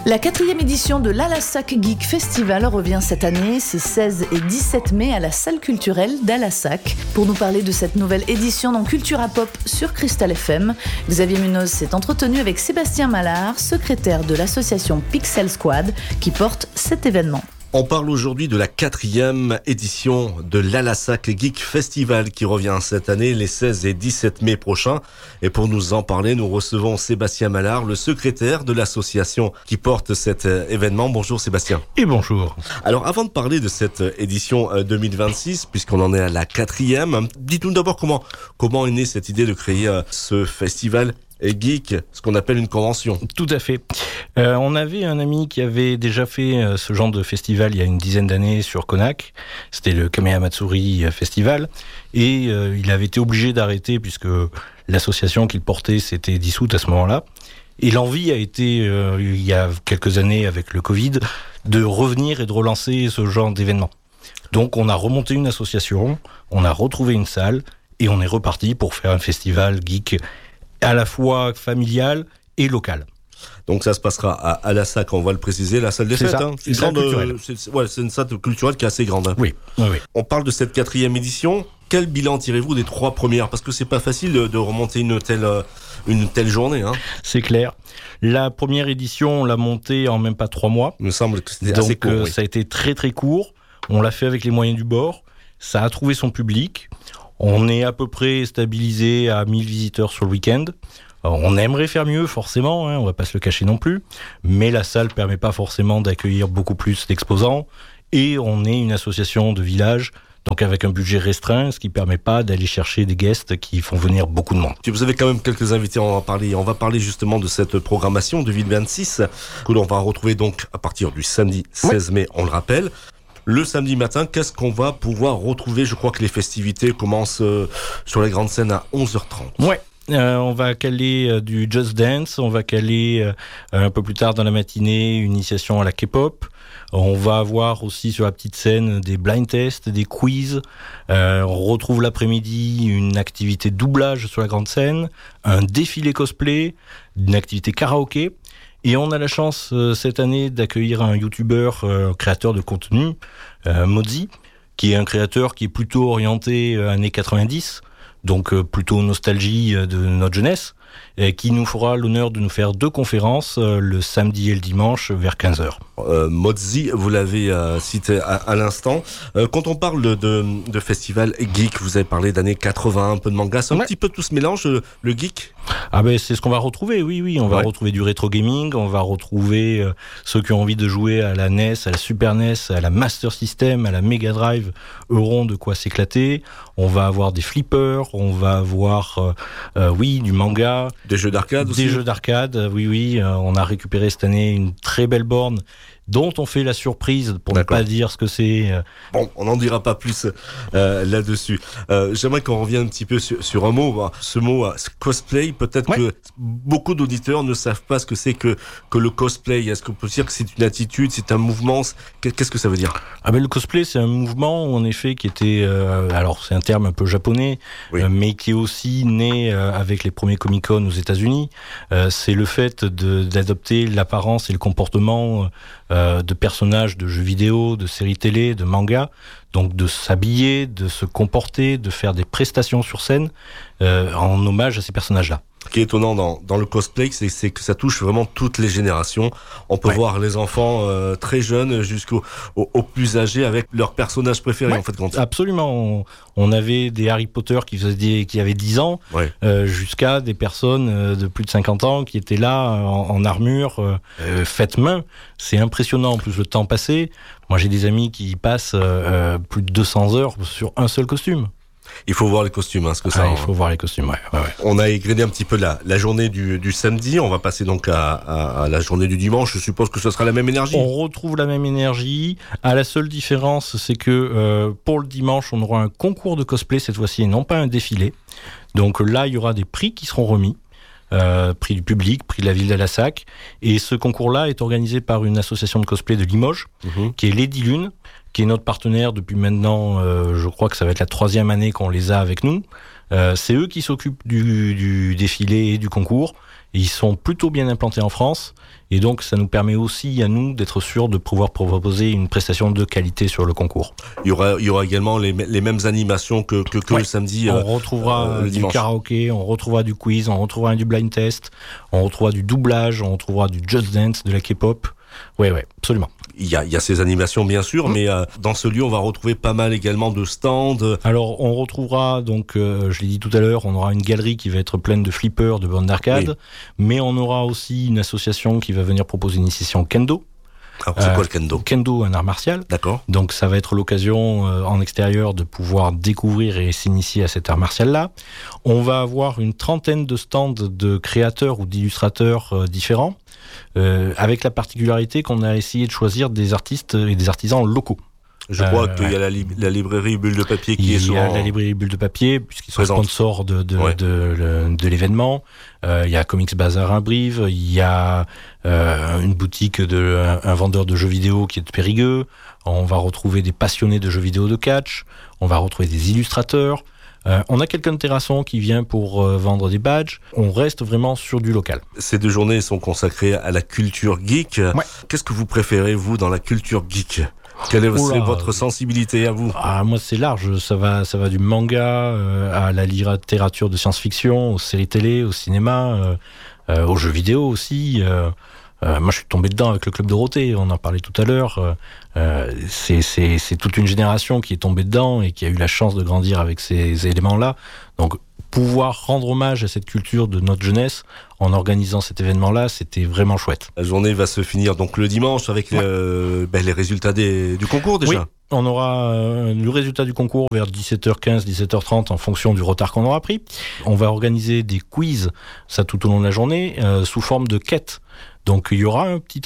La 4e édition de l'Alassac Geek Festival revient cette année, c'est 16 et 17 mai à la salle culturelle d'Alassac. Pour nous parler de cette nouvelle édition dans Cultura Pop sur Cristal FM, Xavier Munoz s'est entretenu avec Sébastien Mallard, secrétaire de l'association Pixel Squad, qui porte cet événement. On parle aujourd'hui de la 4e édition de l'Alassac Geek Festival qui revient cette année les 16 et 17 mai prochains. Et pour nous en parler, nous recevons Sébastien Mallard, le secrétaire de l'association qui porte cet événement. Bonjour Sébastien. Et bonjour. Alors avant de parler de cette édition 2026, puisqu'on en est à la 4e, dites-nous d'abord comment est née cette idée de créer ce festival geek, ce qu'on appelle une convention. Tout à fait. On avait un ami qui avait déjà fait ce genre de festival il y a une dizaine d'années sur Konak. C'était le Kamehamatsuri Festival. Et il avait été obligé d'arrêter puisque l'association qu'il portait s'était dissoute à ce moment-là. Et l'envie a été, il y a quelques années avec le Covid, de revenir et de relancer ce genre d'événement. Donc on a remonté une association, on a retrouvé une salle et on est reparti pour faire un festival geek à la fois familial et local. Donc ça se passera à Alassac, on va le préciser, la salle des fêtes. C'est c'est une salle culturelle qui est assez grande. Oui. On parle de cette 4e édition. Quel bilan tirez-vous des 3 premières ? Parce que c'est pas facile de remonter une telle journée. C'est clair. La première édition, on l'a montée en même pas 3 mois. Il me semble que c'était assez court. Ça a été très très court. On l'a fait avec les moyens du bord. Ça a trouvé son public. On est à peu près stabilisé à 1000 visiteurs sur le week-end. On aimerait faire mieux, forcément, on va pas se le cacher non plus, mais la salle permet pas forcément d'accueillir beaucoup plus d'exposants, et on est une association de village, donc avec un budget restreint, ce qui permet pas d'aller chercher des guests qui font venir beaucoup de monde. Vous avez quand même quelques invités, on va parler justement de cette programmation 2026, que l'on va retrouver donc à partir du samedi 16 mai, on le rappelle. Le samedi matin, qu'est-ce qu'on va pouvoir retrouver ? Je crois que les festivités commencent sur la grande scène à 11h30. Ouais. On va caler du Just Dance, on va caler un peu plus tard dans la matinée une initiation à la K-pop. On va avoir aussi sur la petite scène des blind tests, des quiz. On retrouve l'après-midi une activité doublage sur la grande scène, un défilé cosplay, une activité karaoké. Et on a la chance cette année d'accueillir un youtubeur créateur de contenu, Mozzi, qui est un créateur qui est plutôt orienté années 90, donc plutôt nostalgie de notre jeunesse, et qui nous fera l'honneur de nous faire 2 conférences le samedi et le dimanche vers 15h. Mozzi, vous l'avez cité à l'instant. Quand on parle de festival geek, vous avez parlé d'années 80, un peu de manga, c'est un petit peu tout ce mélange, le geek ? Ah ben c'est ce qu'on va retrouver, oui. On va retrouver du rétro gaming, on va retrouver ceux qui ont envie de jouer à la NES, à la Super NES, à la Master System, à la Mega Drive, auront de quoi s'éclater. On va avoir des flippers, on va avoir du manga. Des jeux d'arcade aussi ? Des jeux d'arcade, oui. On a récupéré cette année une très belle borne dont on fait la surprise pour ne pas dire ce que c'est. Bon, on n'en dira pas plus là-dessus. J'aimerais qu'on revienne un petit peu sur un mot. Ce mot cosplay, peut-être que beaucoup d'auditeurs ne savent pas ce que c'est que le cosplay. Est-ce qu'on peut dire que c'est une attitude, c'est un mouvement ? Qu'est-ce que ça veut dire ? Le cosplay, c'est un mouvement, en effet, qui était... alors, c'est un terme un peu japonais, mais qui est aussi né avec les premiers Comic-Con aux États-Unis. C'est le fait d'adopter l'apparence et le comportement de personnages de jeux vidéo, de séries télé, de mangas, donc de s'habiller, de se comporter, de faire des prestations sur scène en hommage à ces personnages-là. Ce qui est étonnant dans le cosplay, c'est que ça touche vraiment toutes les générations. On peut voir les enfants très jeunes jusqu'aux plus âgés avec leurs personnages préférés, en fait. Absolument. On avait des Harry Potter qui avaient 10 ans, jusqu'à des personnes de plus de 50 ans qui étaient là en armure, faite main. C'est impressionnant, en plus, le temps passé. Moi, j'ai des amis qui passent plus de 200 heures sur un seul costume. Il faut voir les costumes, ce que ça. Il faut voir les costumes, ouais. On a égrené un petit peu la journée du samedi. On va passer donc à la journée du dimanche. Je suppose que ce sera la même énergie. On retrouve la même énergie. La seule différence, c'est que pour le dimanche, on aura un concours de cosplay cette fois-ci, et non pas un défilé. Donc là, il y aura des prix qui seront remis. Prix du public, prix de la ville d'Alassac. Et ce concours-là est organisé par une association de cosplay de Limoges, qui est Lady Lune, qui est notre partenaire depuis maintenant, je crois que ça va être la 3e année qu'on les a avec nous. C'est eux qui s'occupent du défilé et du concours. Ils sont plutôt bien implantés en France Et donc, ça nous permet aussi, à nous, d'être sûrs de pouvoir proposer une prestation de qualité sur le concours. Il y aura également les mêmes animations que le samedi. On retrouvera du karaoké, on retrouvera du quiz, on retrouvera du blind test, on retrouvera du doublage, on retrouvera du Just Dance, de la K-pop. Ouais, absolument. Il y a ces animations bien sûr, mais dans ce lieu on va retrouver pas mal également de stands. Alors on retrouvera donc, je l'ai dit tout à l'heure, on aura une galerie qui va être pleine de flippers, de bornes d'arcade, mais on aura aussi une association qui va venir proposer une session kendo. Alors c'est quoi le kendo ? Kendo, un art martial. D'accord. Donc ça va être l'occasion en extérieur de pouvoir découvrir et s'initier à cet art martial-là. On va avoir une trentaine de stands de créateurs ou d'illustrateurs différents, avec la particularité qu'on a essayé de choisir des artistes et des artisans locaux. Je crois qu'il y a la librairie Bulle de Papier qui est souvent... Il y a la librairie Bulle de Papier, puisqu'ils sont sponsors de l'événement. Il y a Comics Bazar à Brive. Il y a une boutique un vendeur de jeux vidéo qui est de Périgueux. On va retrouver des passionnés de jeux vidéo de catch. On va retrouver des illustrateurs. On a quelqu'un de Terrasson qui vient pour vendre des badges. On reste vraiment sur du local. Ces 2 journées sont consacrées à la culture geek. Ouais. Qu'est-ce que vous préférez, vous, dans la culture geek ? Quelle est votre sensibilité à vous ? Moi, c'est large. Ça va du manga à la littérature de science-fiction, aux séries télé, au cinéma, aux jeux vidéo aussi. Moi, je suis tombé dedans avec le Club Dorothée. On en parlait tout à l'heure. C'est toute une génération qui est tombée dedans et qui a eu la chance de grandir avec ces éléments-là. Donc, pouvoir rendre hommage à cette culture de notre jeunesse en organisant cet événement-là, c'était vraiment chouette. La journée va se finir donc le dimanche avec les résultats du concours déjà. Oui, on aura le résultat du concours vers 17h15, 17h30 en fonction du retard qu'on aura pris. On va organiser des quiz, ça tout au long de la journée, sous forme de quêtes. Donc il y aura un petit